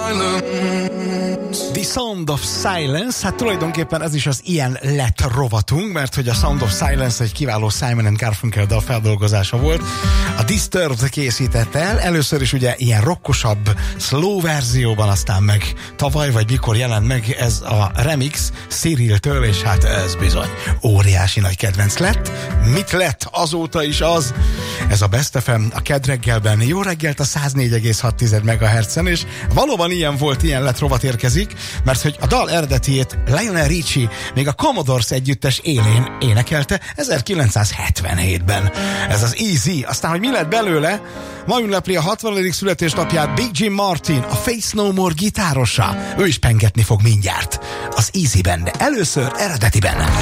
The Sound of Silence, hát tulajdonképpen ez is az ilyen lett rovatunk, mert hogy a Sound of Silence egy kiváló Simon & Garfunkel dal feldolgozása volt. A Disturbed készítette el, először is ugye ilyen rockosabb, slow verzióban, aztán meg tavaly vagy mikor jelent meg ez a remix Cyril-től, és hát ez bizony óriási nagy kedvenc lett. Mit lett azóta is az? Ez a Best FM a Kedd reggelben. Jó reggelt a 104,6 MHz-en, és valóban ilyen volt, ilyen lett rovat érkezik, mert hogy a dal eredetiét Lionel Richie még a Commodores együttes élén énekelte 1977-ben. Ez az Easy. Aztán, hogy mi lett belőle, ma ünnepli a 60. születésnapját Big Jim Martin, a Faith No More gitárosa. Ő is pengetni fog mindjárt az Easyben, de először eredetiben.